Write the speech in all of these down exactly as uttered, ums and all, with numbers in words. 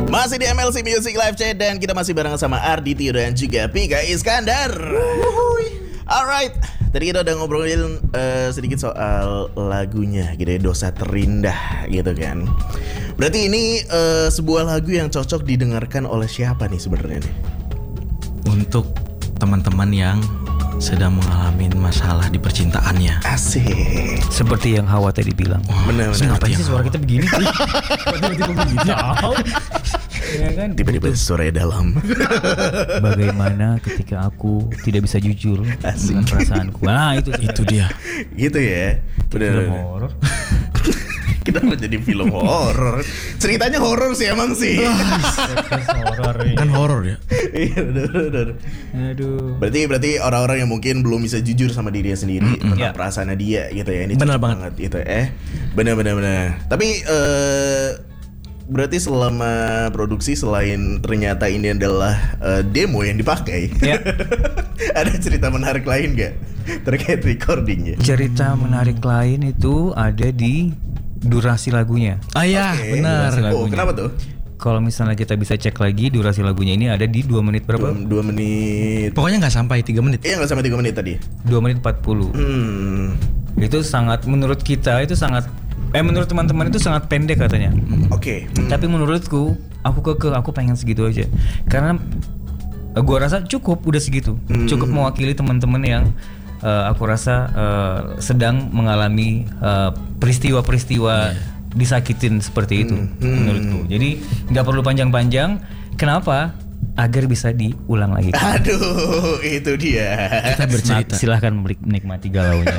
Masih di M L C Music Live Chat dan kita masih bareng sama Ardi Tio dan juga Pika Iskandar. Alright, tadi kita udah ngobrolin uh, sedikit soal lagunya gitu ya, Dosa Terindah gitu kan. Berarti ini uh, sebuah lagu yang cocok didengarkan oleh siapa nih sebenarnya nih? Untuk teman-teman yang sedang mengalami masalah di percintaannya. Asik. Seperti yang Hawa tadi bilang. Benar benar. Ngapain sih suara kita begini sih? Tiba-tiba begini. Ya kan? Tiba-tiba suara dalam. Bagaimana ketika aku tidak bisa jujur Asik. dengan perasaanku. Nah itu Itu dia. Gitu ya. Benar. film horor. Kenapa jadi film horor? Ceritanya horor sih emang sih. Horor ini. Kan horor ya. Iya benar. Aduh. Berarti berarti orang-orang yang mungkin belum bisa jujur sama dirinya sendiri tentang Ya. perasaannya dia gitu ya. Ini Benar cocok banget. banget gitu eh. Benar benar benar. Tapi eh berarti selama produksi selain ternyata ini adalah eh, demo yang dipakai. Ya. Ada cerita menarik lain gak terkait recordingnya? Cerita menarik lain itu ada di durasi lagunya. Ah ya, Oke. benar. Durasi Oh, lagunya. kenapa tuh? Kalau misalnya kita bisa cek lagi durasi lagunya ini ada di dua menit Dua, berapa? dua menit. Pokoknya nggak sampai tiga menit. Iya nggak sampai tiga menit tadi. dua menit empat puluh. Hmm. Itu sangat, menurut kita itu sangat, eh menurut teman-teman itu sangat pendek katanya. Oke. Hmm. Tapi menurutku, aku keke, aku pengen segitu aja. Karena eh, gua rasa cukup udah segitu. Hmm. Cukup mewakili teman-teman yang eh, aku rasa eh, sedang mengalami eh, peristiwa-peristiwa disakitin seperti itu menurutku. Jadi nggak perlu panjang-panjang. Kenapa? Agar bisa diulang lagi. Aduh, itu dia. Kita bercerita. Nah, silahkan menikmati galaunya.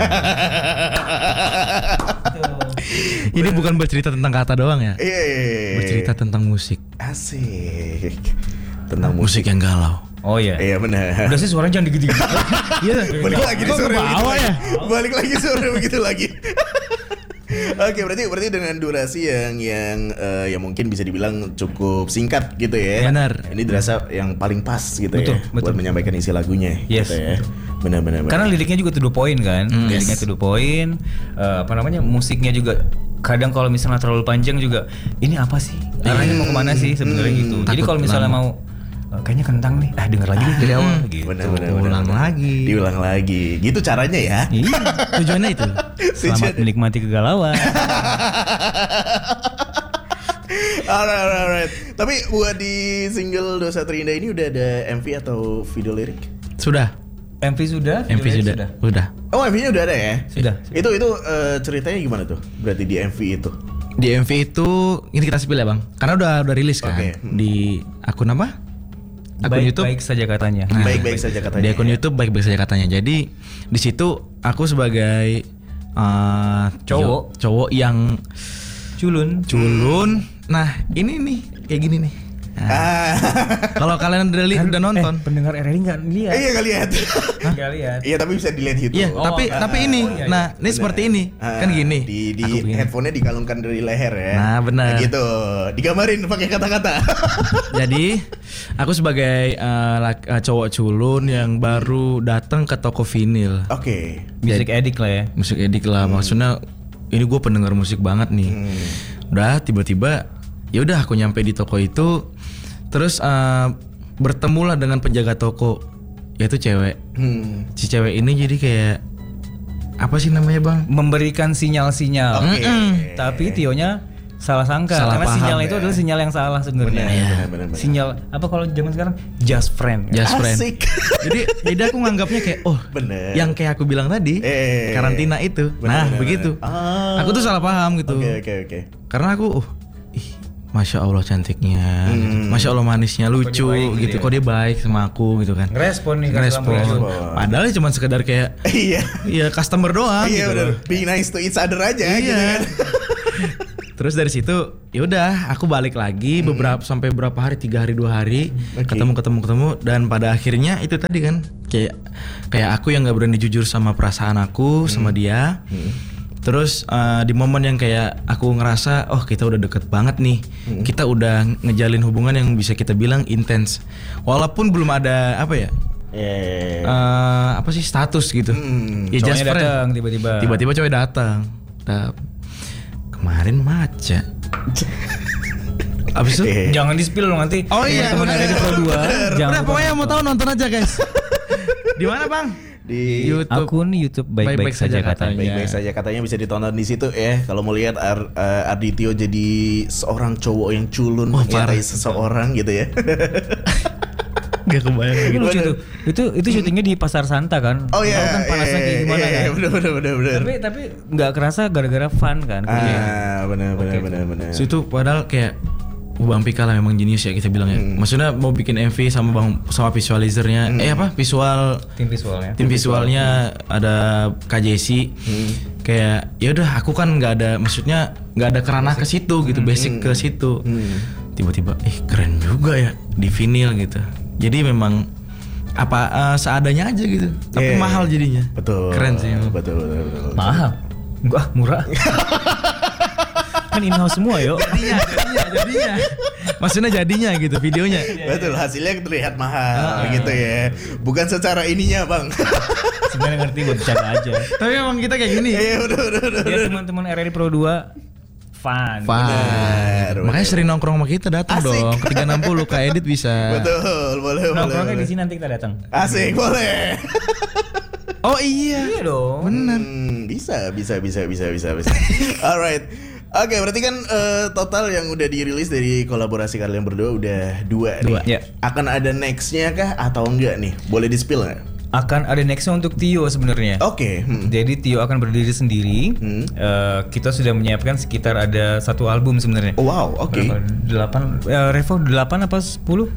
Ini bukan bercerita tentang kata doang ya. Iya, iya, iya. Bercerita tentang musik. Asik. Tentang Musik yang galau. Oh iya. Iya benar. Udah sih suaranya jangan digigit. Iya. Balik lagi di Kok sore ke begitu bawah lagi. ya? Balik lagi sore begitu lagi. Oke, berarti berarti dengan durasi yang yang eh, yang mungkin bisa dibilang cukup singkat gitu ya. Benar. Ini dirasa yang paling pas gitu Betul, ya betul. buat menyampaikan isi lagunya Yes. gitu ya. Benar benar benar. Karena liriknya juga to the point kan. Liriknya to the point. Eh, apa namanya? Musiknya juga kadang kalau misalnya terlalu panjang juga ini apa sih? Arahnya mau kemana sih sebenarnya gitu. Jadi takut kalau misalnya lama. mau eh, kayaknya kentang nih. Ah denger lagi deh dari awal gitu. Benar benar benar. Ulang benar. lagi. Diulang lagi. Gitu caranya ya. Iya. Tujuannya itu. Selamat menikmati kegalauan. Alright, alright, alright. Tapi buat di single Dosa Terindah ini udah ada M V atau video lirik? Sudah. M V sudah? M V Video sudah. Udah. Oh, M V-nya udah ada ya? Sudah. Itu itu eh, ceritanya gimana tuh? Berarti di M V itu. Di M V itu ini kita spill ya bang, karena udah udah rilis kan. Oke. Di akun apa? Akun Baik, YouTube. baik saja katanya. Nah, Baik-baik saja katanya. Di akun YouTube baik-baik saja katanya. Jadi di situ aku sebagai uh, Cowok. cowok yang Culun. culun. Nah ini nih kayak gini nih. Nah, Ah. kalau kalian udah, li- udah nonton, Eh, pendengar R R I nggak lihat. Iya kali lihat. Nggak lihat. Iya, tapi bisa dilihat YouTube. iya. Oh, tapi ah, tapi ini, oh, iya, iya. nah ini Bener. seperti ini, Ah, kan gini. Di di Aku begini. headphone-nya dikalungkan dari leher ya. Nah, benar. Nah, gitu. Digambarin pakai kata-kata. Jadi aku sebagai uh, lak- uh, cowok culun yang baru datang ke toko vinil, Oke. Music addict lah ya. musik edik lah, maksudnya ini gue pendengar musik banget nih. Udah tiba-tiba, ya udah aku nyampe di toko itu, terus uh, bertemulah dengan penjaga toko, yaitu cewek. Hmm. Si cewek ini jadi kayak apa sih namanya bang? Memberikan sinyal-sinyal. Oke. Tapi Tionya salah sangka Salah karena paham, sinyal ya. itu adalah sinyal yang salah sebenarnya. Benar, benar, benar, benar. Sinyal apa kalau zaman sekarang just friend. Just friend. Asik. Jadi jadi aku nganggapnya kayak oh Bener. yang kayak aku bilang tadi Eh. karantina itu. Bener, nah bener, begitu. bener. Ah. Aku tuh salah paham gitu. Oke, oke, oke. Karena aku uh, ih, masya Allah cantiknya, Hmm. masya Allah manisnya, lucu dia baik gitu gitu. ya? Kok dia baik sama aku gitu kan? Ngerespon nih kan Ngerespon. selama itu. Padahal cuma sekedar kayak Iya. ya customer doang Iya gitu. benar. Be nice to each other aja Iya. gitu kan. Terus dari situ ya udah aku balik lagi beberapa sampai berapa hari tiga hari dua hari Oke. ketemu ketemu ketemu dan pada akhirnya itu tadi kan kayak kayak aku yang nggak berani jujur sama perasaan aku sama dia. Terus uh, di momen yang kayak aku ngerasa oh kita udah deket banget nih, kita udah ngejalin hubungan yang bisa kita bilang intens, walaupun belum ada apa ya Eh. eh, apa sih status gitu. Hmm, Ya just Cowoknya friend. datang tiba-tiba. Tiba-tiba cowok datang. Nah, kemarin maca. Abis itu? Iya. Jangan di-spill loh nanti. Oh iya, teman bener. R R I Pro dua. Jangan Udah lupa pokoknya mau nonton. tahu nonton aja guys. Di mana bang? Di YouTube. Akun YouTube baik-baik saja katanya. Baik-baik saja katanya bisa ditonton di situ ya. Kalau mau lihat Ar- uh, Arditio jadi seorang cowok yang culun Oh, mencintai parah. seseorang gitu ya. Gak kebayang Itu gitu. lucu tuh. Itu itu syutingnya di Pasar Santa kan. Oh iya. Tahu kan panasnya kayak gimana iya, kan. Bener bener bener bener. Tapi tapi nggak kerasa gara-gara fun kan. Ah bener bener Oke. bener bener. So, itu padahal kayak Bang Pika lah memang jenius ya kita bilang ya. Maksudnya mau bikin M V sama bang sama visualizernya. Eh apa visual Tim visualnya. tim visualnya ada K J C. Kayak ya udah aku kan nggak ada maksudnya nggak ada kerana ke situ gitu basic ke situ. Tiba-tiba eh keren juga ya di vinyl gitu. Jadi memang apa eh, seadanya aja gitu. Tapi Iya. mahal jadinya. Betul. Keren sih. emang. Betul betul betul. Mahal. Enggak, murah. Kan in-house semua yo. Jadinya, jadinya, jadinya. Maksudnya jadinya gitu videonya. Betul, hasilnya terlihat mahal gitu ya. Bukan secara ininya, Bang. Sebenarnya ngerti buat bercanda aja. Tapi emang kita kayak gini. Iya, udah udah udah. Biar teman-teman R R I Pro dua fun. Fun. Benar, Makanya sering nongkrong sama kita datang Asik. dong. Ke tiga enam puluh Kak Edit bisa. Betul, boleh boleh. Nongkrongnya boleh. di sini nanti kita datang. Asik, boleh. Oh iya. Iya dong. Hmm, bisa, bisa, bisa, bisa, bisa, bisa. Alright. Oke, berarti kan eh, total yang udah dirilis dari kolaborasi kalian berdua udah dua, Dua, nih. ya. Akan ada nextnya kah atau enggak nih? Boleh di-spill nggak? Akan ada nextnya untuk Tio sebenarnya. Oke. hmm. Jadi Tio akan berdiri sendiri. Hmm. Eh, kita sudah menyiapkan sekitar ada satu album sebenarnya. Oh, wow, oke. Berapa? Delapan, eh, Revo delapan apa sepuluh?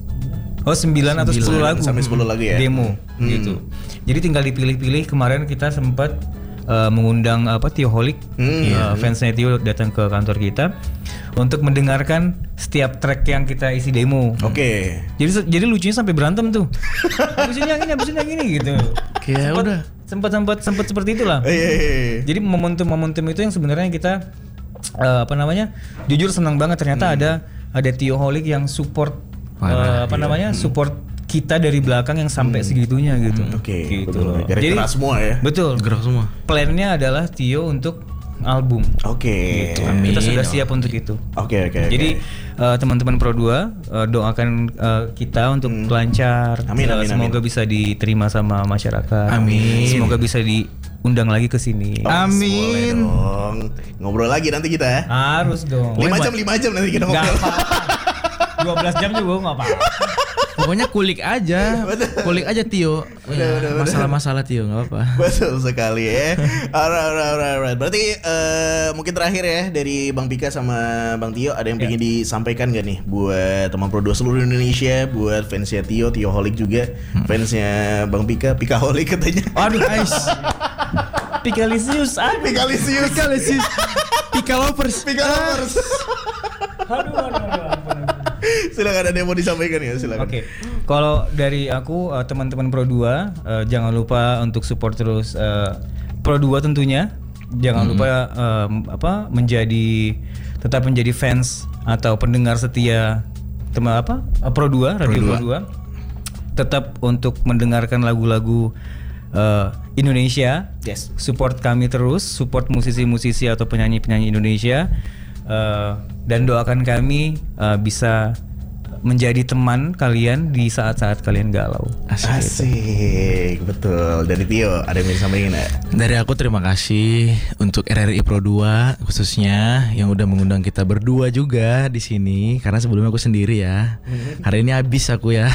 Oh sembilan atau sepuluh lagu. sampai sepuluh lagu ya? Demo Hmm. gitu. Jadi tinggal dipilih-pilih. Kemarin kita sempat eh, mengundang apa Tio Holic, Hmm. eh, fansnya Tio datang ke kantor kita untuk mendengarkan setiap track yang kita isi demo. Oke. Jadi jadi lucunya sampai berantem tuh. Habisin yang ini, habisin yang ini gitu. Kayak Sempet- udah. Sempat sempat sempat seperti itulah. Eh, iya, iya, iya. Jadi momentum-momentum itu yang sebenarnya kita eh, apa namanya? Jujur senang banget ternyata ada ada Tio Holic yang support Parah, eh, apa namanya? Support kita dari belakang yang sampai segitunya gitu. Oke, gitu betul. loh. Gara-gara Jadi semua ya. betul. Gerak semua. Plannya adalah Tio untuk album. Oke. Gitu. Amin. Kita sudah siap untuk itu. Oke, oke. Jadi eh, teman-teman Pro dua eh, doakan eh, kita untuk lancar. Amin, Eh, amin, Semoga amin. bisa diterima sama masyarakat. Amin. Semoga bisa diundang lagi ke sini. Oh, Amin. boleh dong. Ngobrol lagi nanti kita ya. Harus dong. Lima jam, lima jam nanti kita Nggak ngobrol. apa-apa. dua belas jam juga nggak apa-apa. Pokoknya kulik aja. Kulik aja Tio. Ya, masalah-masalah Tio nggak apa. Betul sekali ya. Alright, alright, alright, alright. Berarti eh, mungkin terakhir ya dari Bang Pika sama Bang Tio ada yang pengen disampaikan gak nih buat teman Pro dua seluruh Indonesia, buat fansnya Tio, Tio Holic juga, fansnya Bang Pika, Pika Holic katanya. Aduh, guys. Pikalisius, aduh. Pikalisius. Pikalisius. Pika lovers. Pika lovers. Aduh, aduh, aduh, ampun. Silakan ada yang mau disampaikan ya, silakan. Oke, kalau dari aku eh, teman-teman Pro dua eh, jangan lupa untuk support terus eh, Pro dua tentunya. Jangan lupa eh, apa menjadi tetap menjadi fans atau pendengar setia teman apa eh, Pro dua, Radio Pro dua. Tetap untuk mendengarkan lagu-lagu eh, Indonesia. Yes. Support kami terus, support musisi-musisi atau penyanyi-penyanyi Indonesia. Eh, dan doakan kami eh, bisa menjadi teman kalian di saat-saat kalian galau. Asik, betul. Dari Tio ada yang mau disampaikan nggak? Dari aku terima kasih untuk R R I Pro dua khususnya yang udah mengundang kita berdua juga di sini karena sebelumnya aku sendiri ya. Hari ini habis aku ya.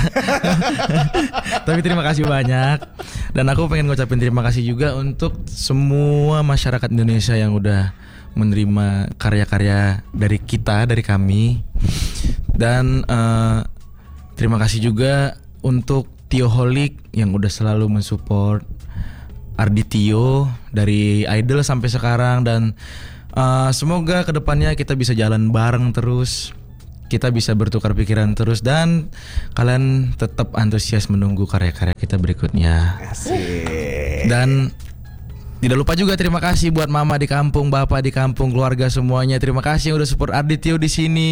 Tapi terima kasih banyak. Dan aku pengen ngucapin terima kasih juga untuk semua masyarakat Indonesia yang udah menerima karya-karya dari kita, dari kami. Dan eh, terima kasih juga untuk Tio Holic yang udah selalu mensupport Arditio dari Idol sampai sekarang. Dan eh, semoga kedepannya kita bisa jalan bareng terus, kita bisa bertukar pikiran terus, dan kalian tetap antusias menunggu karya-karya kita berikutnya. Asik. Dan tidak lupa juga terima kasih buat mama di kampung, bapak di kampung, keluarga semuanya. Terima kasih yang udah support Arditio di sini.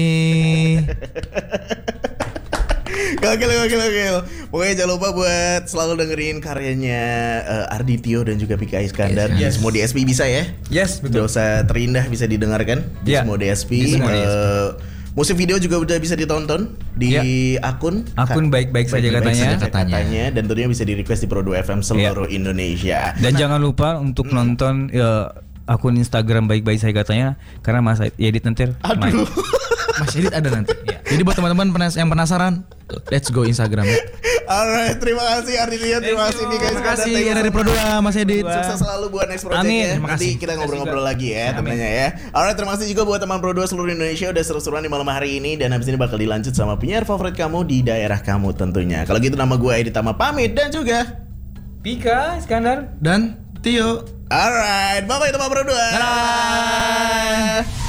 Gokil, gokil, gokil. Pokoknya jangan lupa buat selalu dengerin karyanya eh, Arditio dan juga Pika Iskandar. Di Yes. semua D S P bisa ya. Yes, betul. Dosa Terindah bisa didengarkan di Ya, semua D S P. di semua D S P. Eh, Musik video juga udah bisa ditonton di Ya. akun Akun baik-baik saja Baik-baik katanya. saja katanya. Dan tentunya bisa di request di Pro dua F M seluruh Indonesia. Dan jangan lupa untuk nonton ya, akun Instagram baik-baik saya katanya karena Mas Edit nanti main. Aduh. Mas Edit ada nanti. Jadi buat teman-teman penas- yang penasaran, let's go Instagram. Alright, terima kasih Arditya, terima kasih nih guys. Terima kasih dari Pro dua Mas Edit. Sukses selalu buat next project Amin, ya. terima Nanti kasih. kita ngobrol-ngobrol lagi ya tentunya ya. Alright, terima kasih juga buat teman Pro dua seluruh Indonesia udah seru-seruan di malam hari ini. Dan habis ini bakal dilanjut sama penyiar favorit kamu di daerah kamu tentunya. Kalau gitu nama gue Edit Tama pamit dan juga Pika Iskandar Dan Tio. alright, bye-bye teman Pro dua. Dadah.